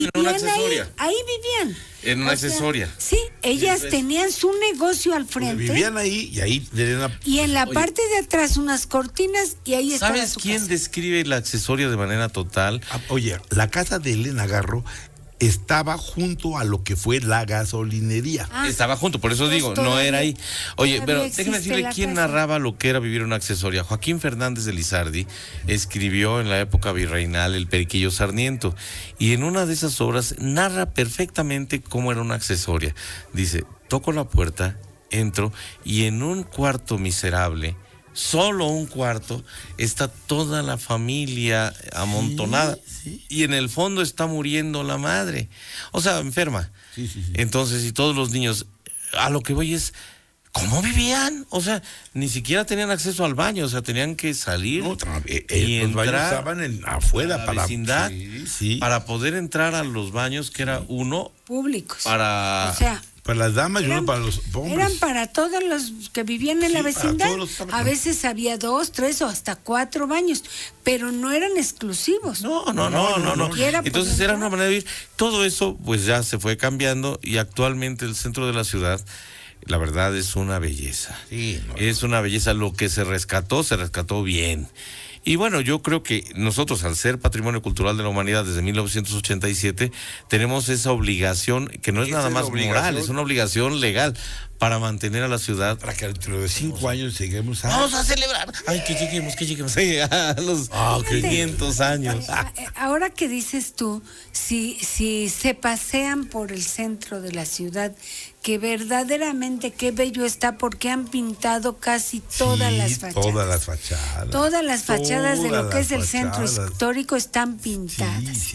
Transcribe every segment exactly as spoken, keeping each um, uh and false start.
una accesoria. Ahí, ahí vivían. En una o sea, accesoria. Sí, ellas Sí, pues. tenían su negocio al frente. Pues vivían ahí y ahí tenían una... Y en la Oye. parte de atrás unas cortinas y ahí estaba ¿Sabes su quién casa. describe la accesoria de manera total? Ah, oye, la casa de Elena Garro estaba junto a lo que fue la gasolinería. Ah, Estaba junto, por eso pues digo, no todavía- era ahí. Oye, todavía pero existe déjame decirle la quién casa. narraba lo que era vivir una accesoria. Joaquín Fernández de Lizardi escribió en la época virreinal El Periquillo Sarniento, y en una de esas obras narra perfectamente cómo era una accesoria. Dice, toco la puerta, entro, y en un cuarto miserable, solo un cuarto, está toda la familia amontonada, Sí, sí. y en el fondo está muriendo la madre, o sea, enferma. Sí, sí, sí. Entonces, y todos los niños, a lo que voy es, ¿cómo vivían? O sea, ni siquiera tenían acceso al baño, o sea, tenían que salir No, tra- eh, y eh, los baños entrar estaban en, afuera a la para... vecindad Sí, sí. para poder entrar a los baños, que era uno Públicos. para... O sea, Para las damas y eran, uno para los hombres. eran para todos los que vivían en Sí, la para vecindad. todos los- A veces había dos, tres o hasta cuatro baños, pero no eran exclusivos. No, no, no, no, no. Cualquiera Entonces podía era entrar. una manera de vivir. Todo eso, pues ya se fue cambiando, y actualmente el centro de la ciudad, la verdad, es una belleza. Sí, no, Es una belleza. Lo que se rescató, se rescató bien. Y bueno, yo creo que nosotros, al ser Patrimonio Cultural de la Humanidad desde mil novecientos ochenta y siete, tenemos esa obligación, que no es Esa nada es la más obligación. moral, es una obligación legal para mantener a la ciudad. para que dentro de cinco años lleguemos a... Vamos a celebrar. Ay, que lleguemos, que lleguemos a los Ah, ok. quinientos años. Eh, Ahora que dices tú, si, si se pasean por el centro de la ciudad, que verdaderamente qué bello está, porque han pintado casi todas Sí, las fachadas. todas las fachadas. Todas las fachadas de lo Todas que es el las centro fachadas. histórico están Sí, pintadas. sí,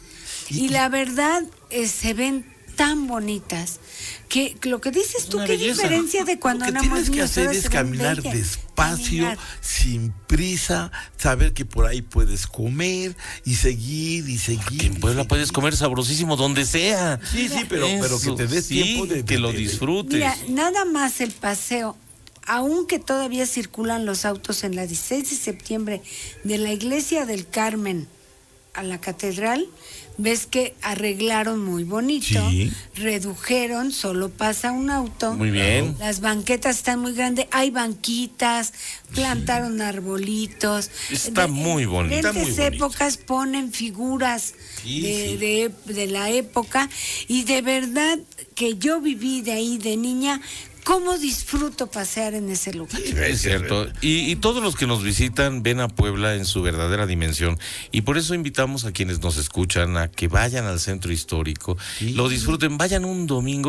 sí. Y la verdad, eh, se ven tan bonitas que lo que dices tú, Una qué belleza. diferencia de cuando Lo que éramos tienes que niños. hacer ahora es se ven caminar bellas. despacio, Caminar. sin prisa, saber que por ahí puedes comer y seguir y seguir. Que en y Puebla seguir. puedes comer sabrosísimo donde sea. Sí, sí, pero, pero que Eso, te des sí, tiempo de... que lo de- disfrutes. Mira, nada más el paseo, aunque todavía circulan los autos en la dieciséis de septiembre de la iglesia del Carmen a la catedral, ves que arreglaron muy bonito, Sí. redujeron, solo pasa un auto. Muy bien. Las banquetas están muy grandes, hay banquitas, plantaron arbolitos. Está De- muy bonito. En Está muy diferentes bonito. épocas ponen figuras Sí, de, sí. de- de la época, y de verdad que yo viví de ahí de niña. ¿Cómo disfruto pasear en ese lugar? Es cierto. Y, y todos los que nos visitan ven a Puebla en su verdadera dimensión. Y por eso invitamos a quienes nos escuchan a que vayan al centro histórico, Sí. lo disfruten, vayan un domingo,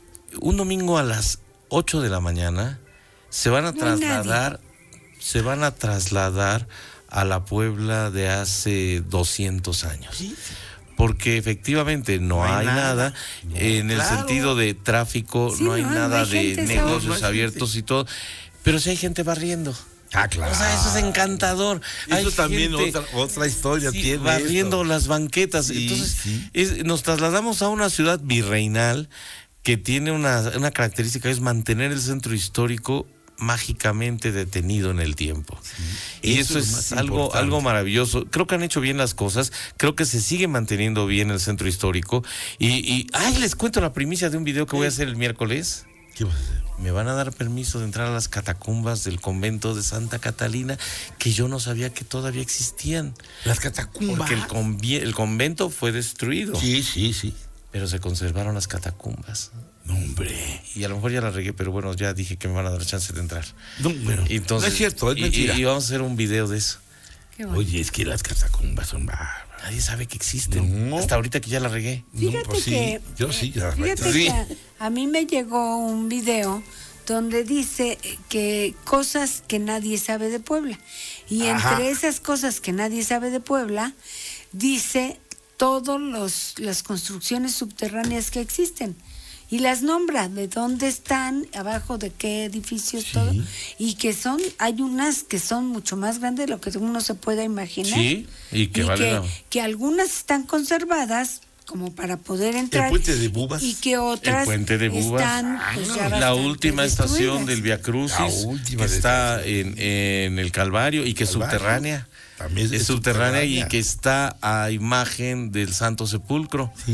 un domingo a las ocho de la mañana, se van a No hay trasladar, se van a trasladar a la Puebla de hace doscientos años. Porque efectivamente no, No hay hay nada, nada. No, en el claro. sentido de tráfico, Sí, no hay no, no nada hay de gente, ¿sabes? negocios No hay gente. abiertos y todo, pero sí hay gente barriendo. Ah, claro. O sea, eso es encantador. Eso Hay también gente, otra, otra historia sí, tiene barriendo esto. las banquetas. Sí, Entonces, sí. es- nos trasladamos a una ciudad virreinal que tiene una, una característica, es mantener el centro histórico mágicamente detenido en el tiempo. Y Eso eso, es lo es más algo, importante. algo maravilloso. Creo que han hecho bien las cosas, creo que se sigue manteniendo bien el centro histórico. Y, y ay, les cuento la primicia de un video que voy a hacer el miércoles. ¿Qué vas a hacer? Me van a dar permiso de entrar a las catacumbas del convento de Santa Catalina, que yo no sabía que todavía existían. Las catacumbas. Porque el, convi- el convento fue destruido, Sí, sí, sí. pero se conservaron las catacumbas. No, hombre. Y a lo mejor ya la regué, pero bueno, ya dije que me van a dar chance de entrar. No, bueno, Y entonces, no es cierto, es y- mentira. Y, y vamos a hacer un video de eso. Qué bueno. Oye, es que las catacumbas son bárbaras. Nadie sabe que existen. No. Hasta ahorita que ya la regué. Fíjate No, pues sí, que, yo sí, ya fíjate Sí. que a, a mí me llegó un video donde dice que cosas que nadie sabe de Puebla. Y Ajá. entre esas cosas que nadie sabe de Puebla, dice todas las construcciones subterráneas que existen. Y las nombra, de dónde están, abajo de qué edificios, Sí. todo. Y que son, hay unas que son mucho más grandes de lo que uno se pueda imaginar. Sí, y que y vale que, la- que algunas están conservadas, como para poder entrar. El puente de Bubas. Y que otras El puente de Bubas. están pues, ya La bastante última estación destruidas. del Via Crucis, La última que de está esas. en, en el Calvario y que es Calvario. subterránea. También Es subterránea y que está a imagen del Santo Sepulcro. Sí.